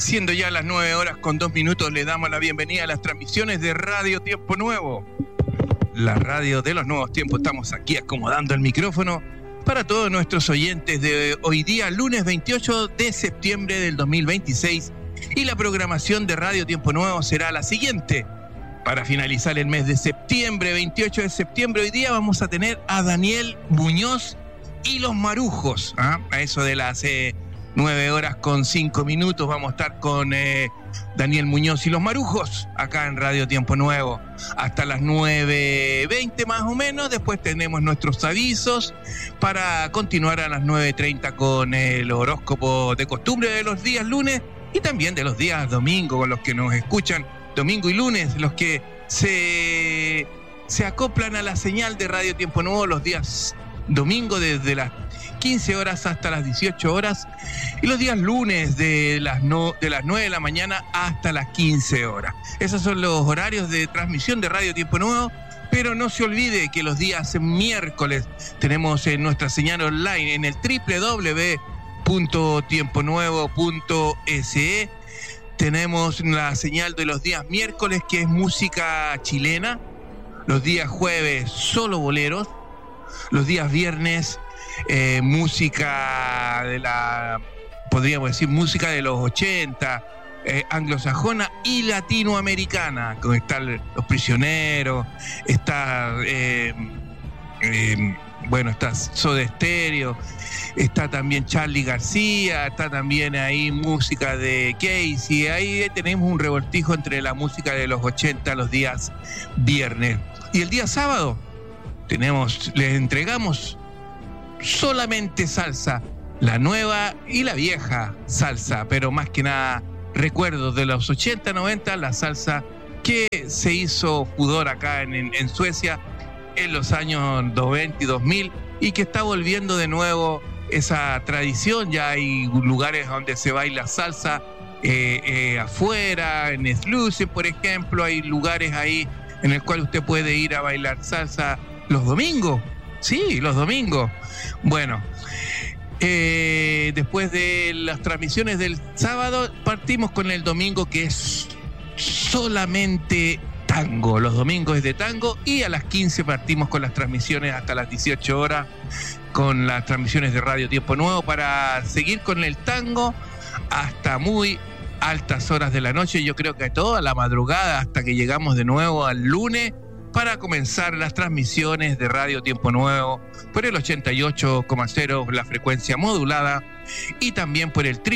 Siendo ya las 9:02, le damos la bienvenida a las transmisiones de Radio Tiempo Nuevo. La radio de los nuevos tiempos. Estamos aquí acomodando el micrófono para todos nuestros oyentes de hoy día, lunes 28 de septiembre del 2026. Y la programación de Radio Tiempo Nuevo será la siguiente. Para finalizar el mes de septiembre, 28 de septiembre, hoy día vamos a tener a Daniel Muñoz y los Marujos. A eso de las 9:05 vamos a estar con Daniel Muñoz y los Marujos acá en Radio Tiempo Nuevo hasta las 9:20 más o menos. Después tenemos nuestros avisos para continuar a las 9:30 con el horóscopo de costumbre de los días lunes y también de los días domingo, con los que nos escuchan domingo y lunes, los que se acoplan a la señal de Radio Tiempo Nuevo los días domingo desde las 15 horas hasta las 18 horas y los días lunes de las 9 de la mañana hasta las 15 horas. Esos son los horarios de transmisión de Radio Tiempo Nuevo, pero no se olvide que los días miércoles tenemos en nuestra señal online en el www.tiemponuevo.se. Tenemos la señal de los días miércoles, que es música chilena, los días jueves solo boleros, los días viernes música de podríamos decir, música de los 80, anglosajona y latinoamericana, como están Los Prisioneros, está Soda Stereo, está también Charly García, está también ahí música de Casey. Ahí tenemos un revoltijo entre la música de los 80 los días viernes. Y el día sábado les entregamos solamente salsa, la nueva y la vieja salsa, pero más que nada recuerdos de los 80, 90, la salsa que se hizo furor acá en Suecia en los años 90 y 2000 y que está volviendo de nuevo esa tradición. Ya hay lugares donde se baila salsa afuera, en Slusen, por ejemplo, hay lugares ahí en el cual usted puede ir a bailar salsa los domingos. Sí, los domingos. Bueno, después de las transmisiones del sábado, partimos con el domingo, que es solamente tango. Los domingos es de tango y a las 15 partimos con las transmisiones hasta las 18 horas con las transmisiones de Radio Tiempo Nuevo para seguir con el tango hasta muy altas horas de la noche. Yo creo que toda la madrugada hasta que llegamos de nuevo al lunes para comenzar las transmisiones de Radio Tiempo Nuevo por el 88,0, la frecuencia modulada, y también por el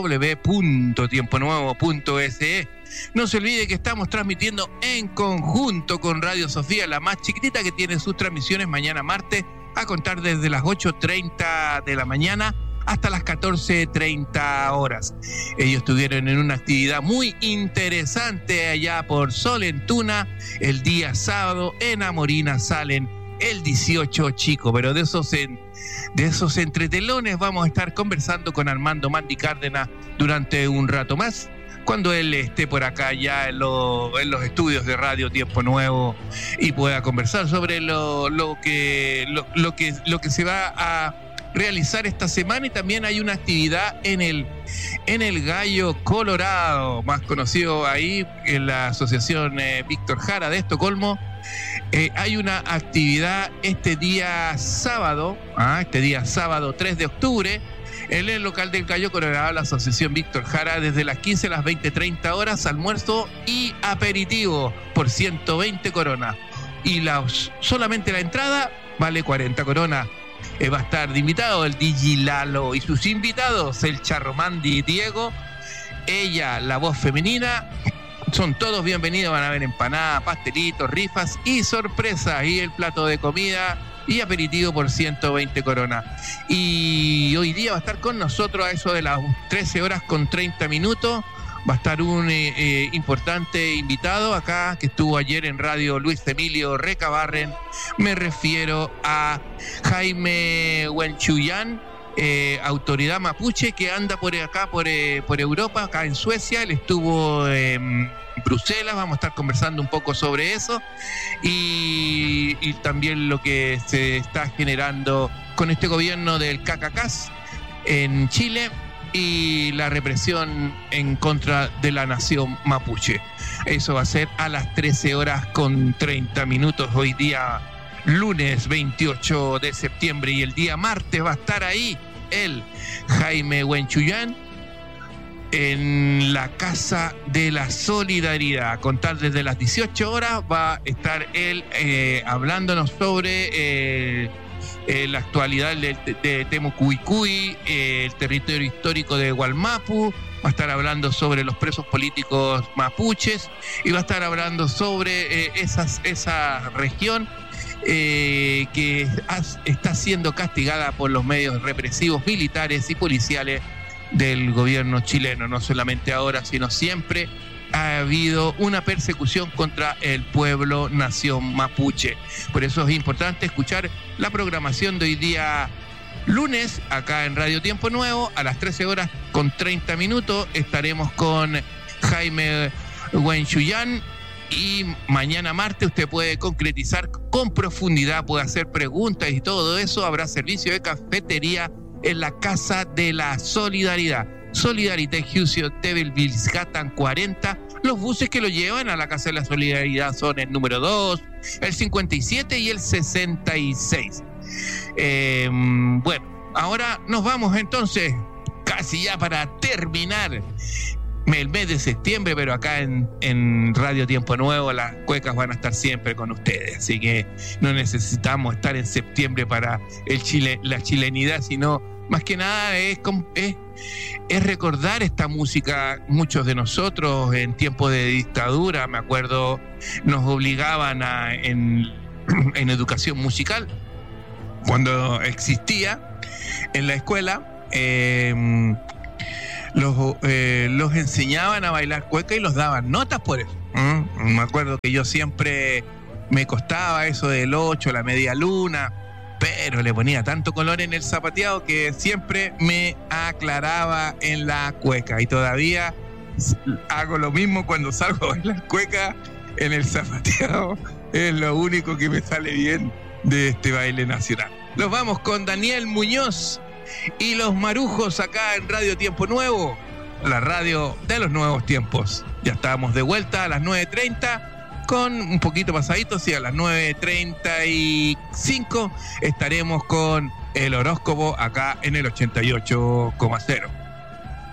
www.tiemponuevo.se. No se olvide que estamos transmitiendo en conjunto con Radio Sofía, la más chiquitita, que tiene sus transmisiones mañana martes a contar desde las 8:30 de la mañana hasta las 14:30 horas. Ellos estuvieron en una actividad muy interesante allá por Solentuna el día sábado. En Amorina salen el 18 chicos, pero de esos entretelones vamos a estar conversando con Armando Mandy Cárdenas durante un rato más, cuando él esté por acá ya en los estudios de Radio Tiempo Nuevo y pueda conversar sobre lo que se va a realizar esta semana. Y también hay una actividad en el Gallo Colorado, más conocido ahí en la asociación Víctor Jara de Estocolmo. Hay una actividad este día sábado 3 de octubre en el local del Gallo Colorado, la asociación Víctor Jara, desde las 15 a las 20:30 horas, almuerzo y aperitivo por 120 coronas. Y solamente la entrada vale 40 coronas. Va a estar de invitado el DJ Lalo y sus invitados, el Charro Mandy y Diego, ella, la voz femenina. Son todos bienvenidos, van a haber empanadas, pastelitos, rifas y sorpresas, y el plato de comida y aperitivo por 120 coronas. Y hoy día va a estar con nosotros a eso de las 13:30. Va a estar un importante invitado acá que estuvo ayer en radio, Luis Emilio Recabarren. Me refiero a Jaime Huenchuyán, autoridad mapuche que anda por acá, por Europa, acá en Suecia. Él estuvo en Bruselas, vamos a estar conversando un poco sobre eso y también lo que se está generando con este gobierno del CACACAS en Chile. y la represión en contra de la nación mapuche. Eso va a ser a las 13:30 hoy día lunes 28 de septiembre, y el día martes va a estar ahí el Jaime Huenchuyán en la Casa de la Solidaridad. A contar desde las 18 horas va a estar él hablándonos sobre la actualidad de Temucuicui, el territorio histórico de Gualmapu. Va a estar hablando sobre los presos políticos mapuches y va a estar hablando sobre esa región que está siendo castigada por los medios represivos militares y policiales del gobierno chileno. No solamente ahora, sino siempre ha habido una persecución contra el pueblo nación mapuche. Por eso es importante escuchar la programación de hoy día lunes acá en Radio Tiempo Nuevo. A las 13:30 estaremos con Jaime Huenchuyán, y mañana martes usted puede concretizar con profundidad, puede hacer preguntas y todo eso. Habrá servicio de cafetería en la Casa de la Solidaridad. Solidarité Jusio Tevilbilsgatan 40. Los buses que lo llevan a la Casa de la Solidaridad son el número 2, el 57 y el 66. Bueno, ahora nos vamos entonces, casi ya para terminar el mes de septiembre, pero acá en Radio Tiempo Nuevo las cuecas van a estar siempre con ustedes, así que no necesitamos estar en septiembre para la chilenidad, sino más que nada es recordar esta música. Muchos de nosotros en tiempos de dictadura, me acuerdo, nos obligaban en educación musical, cuando existía en la escuela, los enseñaban a bailar cueca y los daban notas por eso. Me acuerdo que yo siempre me costaba eso del 8, la media luna, pero le ponía tanto color en el zapateado que siempre me aclaraba en la cueca, y todavía hago lo mismo cuando salgo a bailar cueca. En el zapateado es lo único que me sale bien de este baile nacional. Nos vamos con Daniel Muñoz y los Marujos acá en Radio Tiempo Nuevo, la radio de los nuevos tiempos. Ya estamos de vuelta a las 9:30, con un poquito pasaditos, y a las 9:35 estaremos con el horóscopo acá en el 88,0.